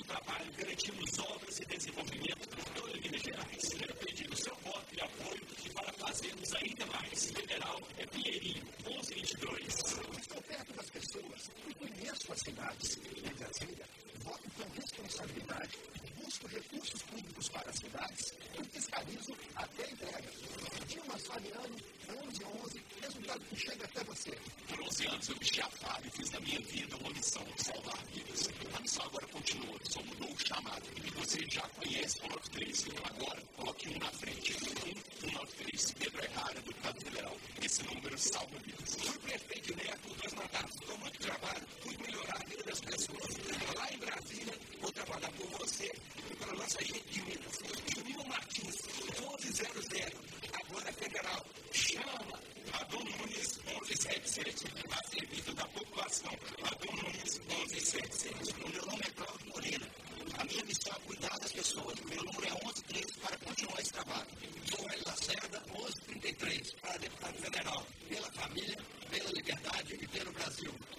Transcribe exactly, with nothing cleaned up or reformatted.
trabalho, garantimos obras e desenvolvimento por toda Minas Gerais. Quero pedir o seu voto e apoio e para fazermos ainda mais. Federal é Pinheirinho, onze vinte e dois. Estou perto das pessoas e conheço as cidades. Em Brasília, voto com responsabilidade, busco recursos públicos para as cidades e fiscalizo até a entrega. Dilma Fabiano, onze onze, resultado que chega até você. Por onze anos eu vesti a farda e fiz da minha vida uma missão de salvar vidas. A missão agora continua, só mudou o chamado. E você já conhece o nove três, agora coloque um na frente. um nove três, Pedro Errara, deputado federal. Esse número salva vidas. Fui prefeito neto, dois mandatos, com muito trabalho, fui melhorar a vida das pessoas. Lá em Brasília, vou trabalhar por você e para a nossa gente de Minas. Juninho Martins, onze zero zero, agora é federal. Chama a Dom Nunes onze setenta e sete, a serviço da população. A Dom Nunes onze setenta e sete. O meu nome é Cláudio Moreira. A minha missão é cuidar das pessoas. O meu número é onze treze para continuar esse trabalho. Sou Hélio Lacerda, onze trinta e três, para deputado federal. Pela família, pela liberdade e pelo Brasil.